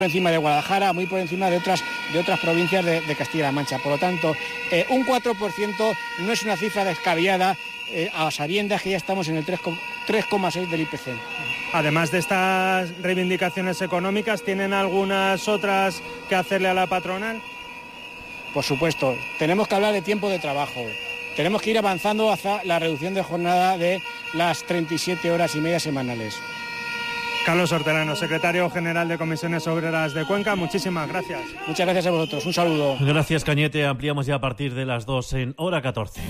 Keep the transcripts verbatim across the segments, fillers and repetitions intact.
por encima de Guadalajara, muy por encima de otras, de otras provincias de, de Castilla-La Mancha. Por lo tanto, eh, un cuatro por ciento no es una cifra descabellada, eh, a sabiendas que ya estamos en el tres coma seis del I P C. Además de estas reivindicaciones económicas, ¿tienen algunas otras que hacerle a la patronal? Por supuesto, tenemos que hablar de tiempo de trabajo. Tenemos que ir avanzando hacia la reducción de jornada de las treinta y siete horas y media semanales. Carlos Hortelano, secretario general de Comisiones Obreras de Cuenca, muchísimas gracias. Muchas gracias a vosotros, un saludo. Gracias, Cañete. Ampliamos ya a partir de las dos en hora catorce.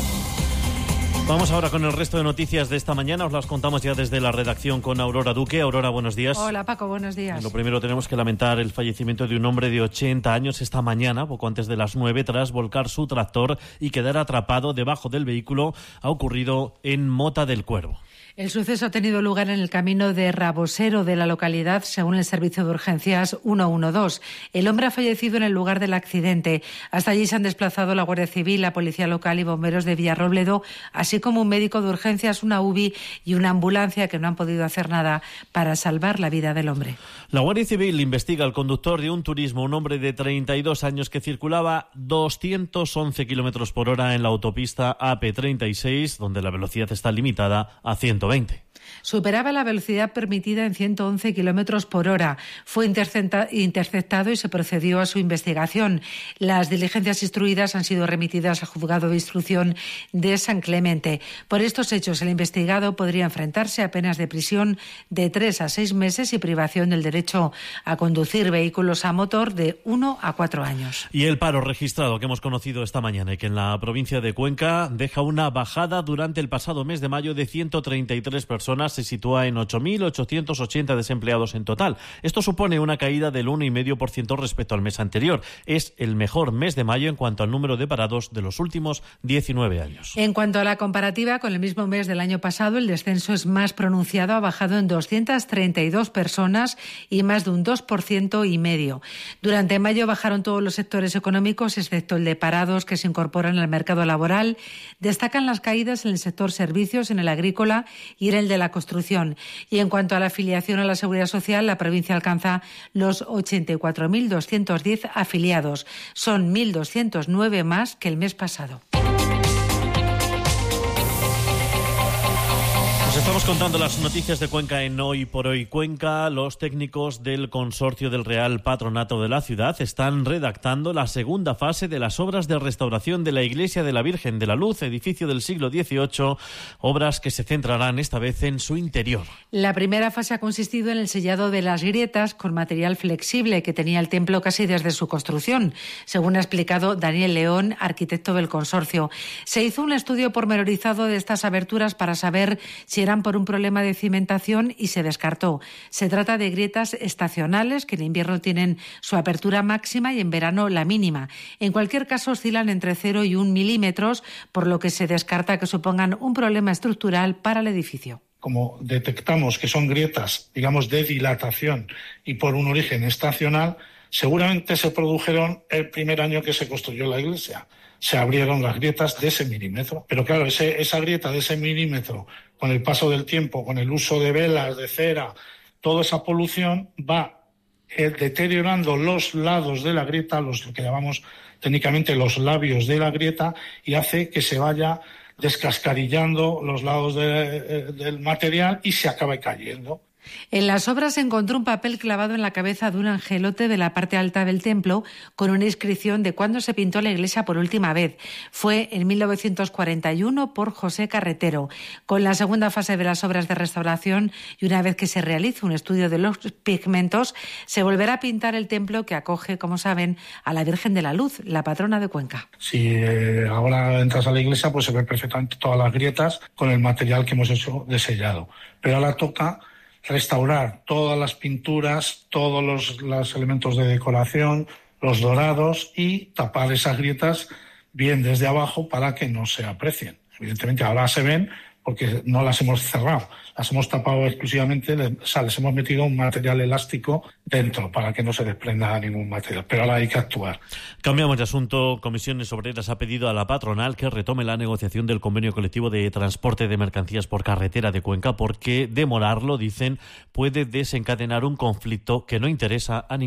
Vamos ahora con el resto de noticias de esta mañana. Os las contamos ya desde la redacción con Aurora Duque. Aurora, buenos días. Hola, Paco, buenos días. Lo primero, tenemos que lamentar el fallecimiento de un hombre de ochenta años esta mañana, poco antes de las nueve, tras volcar su tractor y quedar atrapado debajo del vehículo. Ha ocurrido en Mota del Cuervo. El suceso ha tenido lugar en el camino de Rabosero de la localidad, según el servicio de urgencias ciento doce. El hombre ha fallecido en el lugar del accidente. Hasta allí se han desplazado la Guardia Civil, la Policía Local y bomberos de Villarrobledo, así como un médico de urgencias, una U B I y una ambulancia, que no han podido hacer nada para salvar la vida del hombre. La Guardia Civil investiga al conductor de un turismo, un hombre de treinta y dos años que circulaba doscientos once kilómetros por hora en la autopista A P treinta y seis, donde la velocidad está limitada a ciento veinte. Superaba la velocidad permitida en ciento once kilómetros por hora. Fue interceptado y se procedió a su investigación. Las diligencias instruidas han sido remitidas al juzgado de instrucción de San Clemente. Por estos hechos, el investigado podría enfrentarse a penas de prisión de tres a seis meses y privación del derecho a conducir vehículos a motor de uno a cuatro años. Y el paro registrado que hemos conocido esta mañana y que en la provincia de Cuenca deja una bajada durante el pasado mes de mayo de ciento treinta y tres personas. Se sitúa en ocho mil ochocientos ochenta desempleados en total. Esto supone una caída del uno coma cinco por ciento respecto al mes anterior. Es el mejor mes de mayo en cuanto al número de parados de los últimos diecinueve años. En cuanto a la comparativa con el mismo mes del año pasado, el descenso es más pronunciado, ha bajado en doscientas treinta y dos personas y más de un dos por ciento y medio. Durante mayo bajaron todos los sectores económicos, excepto el de parados que se incorporan al mercado laboral. Destacan las caídas en el sector servicios, en el agrícola y en el de la construcción. Y en cuanto a la afiliación a la Seguridad Social, la provincia alcanza los ochenta y cuatro mil doscientos diez afiliados. Son mil doscientos nueve más que el mes pasado. Os estamos contando las noticias de Cuenca en Hoy por Hoy Cuenca. Los técnicos del consorcio del Real Patronato de la ciudad están redactando la segunda fase de las obras de restauración de la Iglesia de la Virgen de la Luz, edificio del siglo dieciocho, obras que se centrarán esta vez en su interior. La primera fase ha consistido en el sellado de las grietas con material flexible que tenía el templo casi desde su construcción, según ha explicado Daniel León, arquitecto del consorcio. Se hizo un estudio pormenorizado de estas aberturas para saber si eran por un problema de cimentación y se descartó. Se trata de grietas estacionales que en invierno tienen su apertura máxima y en verano la mínima. En cualquier caso oscilan entre cero y un milímetros, por lo que se descarta que supongan un problema estructural para el edificio. Como detectamos que son grietas, digamos, de dilatación y por un origen estacional, seguramente se produjeron el primer año que se construyó la iglesia. Se abrieron las grietas de ese milímetro. Pero claro, ese, esa grieta de ese milímetro, con el paso del tiempo, con el uso de velas, de cera, toda esa polución va eh, deteriorando los lados de la grieta, los que llamamos técnicamente los labios de la grieta, y hace que se vaya descascarillando los lados de, de, del material y se acabe cayendo. En las obras se encontró un papel clavado en la cabeza de un angelote de la parte alta del templo con una inscripción de cuándo se pintó la iglesia por última vez. Fue en mil novecientos cuarenta y uno por José Carretero. Con la segunda fase de las obras de restauración y una vez que se realice un estudio de los pigmentos, se volverá a pintar el templo que acoge, como saben, a la Virgen de la Luz, la patrona de Cuenca. Si eh, ahora entras a la iglesia, pues se ven perfectamente todas las grietas con el material que hemos hecho de sellado. Pero ahora toca restaurar todas las pinturas, todos los, los elementos de decoración, los dorados, y tapar esas grietas bien desde abajo para que no se aprecien. Evidentemente ahora se ven porque no las hemos cerrado, las hemos tapado exclusivamente, o sea, les hemos metido un material elástico dentro para que no se desprenda ningún material, pero ahora hay que actuar. Cambiamos de asunto. Comisiones Obreras ha pedido a la patronal que retome la negociación del convenio colectivo de transporte de mercancías por carretera de Cuenca, porque demorarlo, dicen, puede desencadenar un conflicto que no interesa a ningún